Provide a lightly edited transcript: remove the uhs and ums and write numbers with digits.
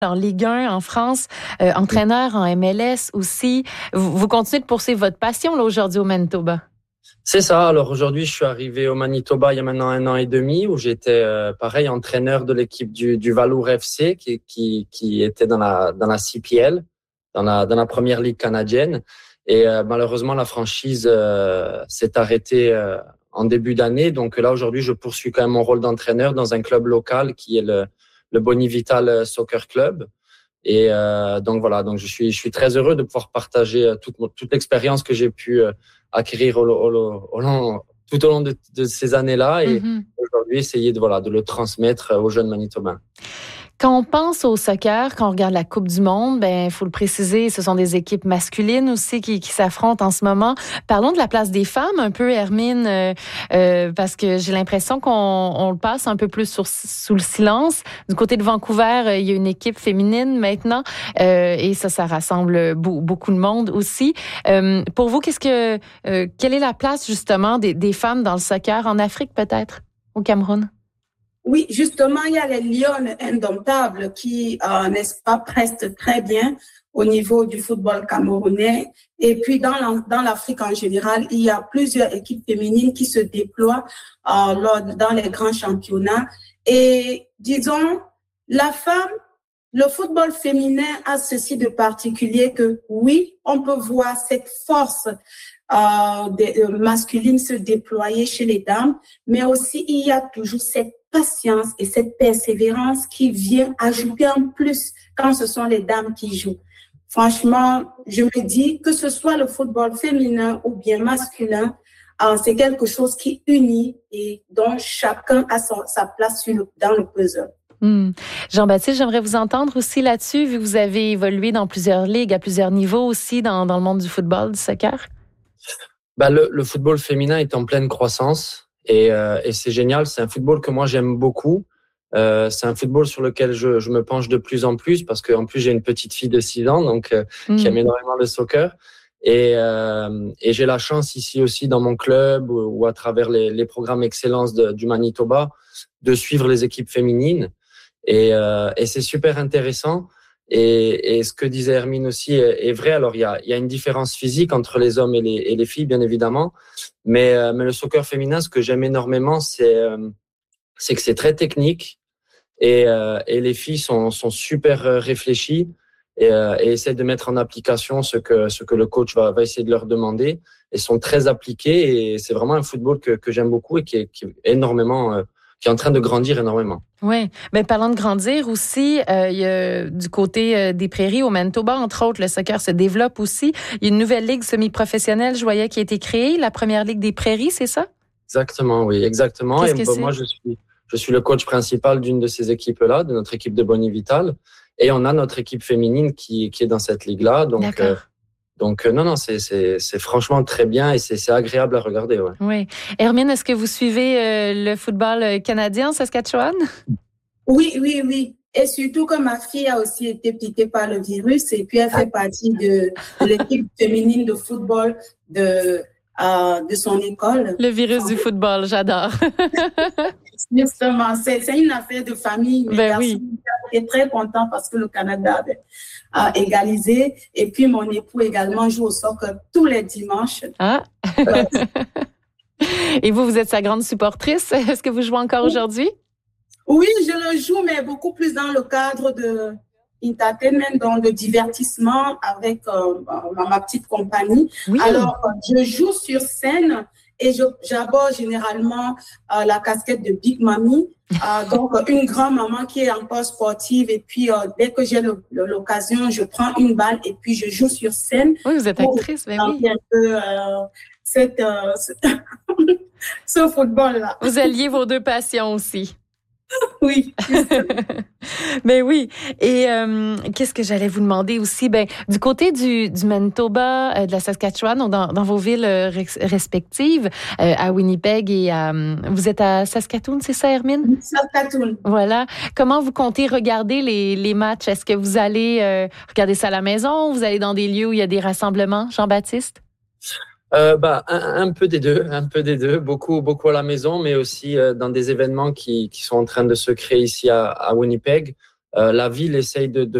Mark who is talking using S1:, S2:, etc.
S1: en Ligue 1 en France, entraîneur en MLS aussi. Vous continuez de poursuivre votre passion là aujourd'hui au Manitoba.
S2: C'est ça. Alors aujourd'hui, je suis arrivé au Manitoba il y a maintenant 1 an et demi où j'étais pareil entraîneur de l'équipe du Valour FC qui était dans la CPL, dans la première ligue canadienne. Et malheureusement, la franchise s'est arrêtée en début d'année. Donc là, aujourd'hui, je poursuis quand même mon rôle d'entraîneur dans un club local qui est le Bonivital Soccer Club. Et donc voilà, donc je suis très heureux de pouvoir partager toute l'expérience que j'ai pu acquérir tout au long de ces années-là et aujourd'hui essayer de le transmettre aux jeunes Manitobains.
S1: Quand on pense au soccer, quand on regarde la Coupe du Monde, il faut le préciser, ce sont des équipes masculines aussi qui s'affrontent en ce moment. Parlons de la place des femmes un peu, Hermine, parce que j'ai l'impression qu'on le passe un peu plus sous le silence. Du côté de Vancouver, il y a une équipe féminine maintenant et ça rassemble beaucoup de monde aussi. Pour vous, quelle est la place justement des femmes dans le soccer en Afrique peut-être, au Cameroun?
S3: Oui, justement, il y a les Lionnes indomptables qui, n'est-ce pas, prestent très bien au niveau du football camerounais. Et puis, dans l'Afrique en général, il y a plusieurs équipes féminines qui se déploient dans les grands championnats. Et disons, le football féminin a ceci de particulier que, oui, on peut voir cette force masculine se déployer chez les dames, mais aussi il y a toujours cette patience et cette persévérance qui vient ajouter en plus quand ce sont les dames qui jouent. Franchement, je me dis que ce soit le football féminin ou bien masculin, c'est quelque chose qui unit et dont chacun a sa place dans le puzzle.
S1: Jean-Baptiste, j'aimerais vous entendre aussi là-dessus, vu que vous avez évolué dans plusieurs ligues, à plusieurs niveaux aussi dans le monde du football, du soccer.
S2: Le football féminin est en pleine croissance et c'est génial. C'est un football que moi j'aime beaucoup. C'est un football sur lequel je me penche de plus en plus parce qu'en plus j'ai une petite fille de 6 ans donc qui aime énormément le soccer et j'ai la chance ici aussi dans mon club ou à travers les programmes excellence du Manitoba de suivre les équipes féminines et c'est super intéressant. Et ce que disait Hermine aussi est vrai. Alors, il y a une différence physique entre les hommes et les filles, bien évidemment. Mais le soccer féminin, ce que j'aime énormément, c'est que c'est très technique et les filles sont super réfléchies et essaient de mettre en application ce que le coach va essayer de leur demander et sont très appliquées. Et c'est vraiment un football que j'aime beaucoup et qui est énormément qui est en train de grandir énormément.
S1: Oui, mais parlant de grandir aussi, il y a du côté des Prairies au Manitoba, entre autres, le soccer se développe aussi. Il y a une nouvelle ligue semi-professionnelle, je voyais, qui a été créée, la première ligue des Prairies, c'est ça?
S2: Exactement, oui, exactement.
S1: Qu'est-ce que c'est?
S2: Moi, je suis le coach principal d'une de ces équipes-là, de notre équipe de Bonivital, et on a notre équipe féminine qui est dans cette ligue-là. Donc non, c'est franchement très bien et c'est agréable à regarder. Ouais.
S1: Oui. Hermine, est-ce que vous suivez le football canadien en Saskatchewan?
S3: Oui. Et surtout que ma fille a aussi été piquée par le virus et puis elle fait partie de l'équipe féminine de football de son école.
S1: Le virus du football, j'adore.
S3: Justement, c'est une affaire de famille.
S1: Oui.
S3: J'étais très content parce que le Canada a égalisé. Et puis, mon époux également joue au soccer tous les dimanches.
S1: Ah! Et vous êtes sa grande supportrice. Est-ce que vous jouez encore aujourd'hui?
S3: Oui, je le joue, mais beaucoup plus dans le cadre de entertainment, donc de divertissement avec ma petite compagnie. Oui. Alors, je joue sur scène et j'aborde généralement la casquette de Big Mommy, donc une grand-maman qui est encore sportive. Et puis, dès que j'ai l'occasion, je prends une balle et puis je joue sur scène.
S1: Oui, vous êtes actrice, mais oui.
S3: Un peu ce football-là.
S1: Vous alliez vos deux passions aussi.
S3: Oui.
S1: Ben oui. Et qu'est-ce que j'allais vous demander aussi? Du côté du Manitoba, de la Saskatchewan, donc dans vos villes respectives, à Winnipeg et vous êtes à Saskatoon, c'est ça, Hermine?
S3: Saskatoon.
S1: Voilà. Comment vous comptez regarder les matchs? Est-ce que vous allez regarder ça à la maison ou vous allez dans des lieux où il y a des rassemblements, Jean-Baptiste?
S2: Un peu des deux, beaucoup à la maison, mais aussi dans des événements qui sont en train de se créer ici à Winnipeg. La ville essaye de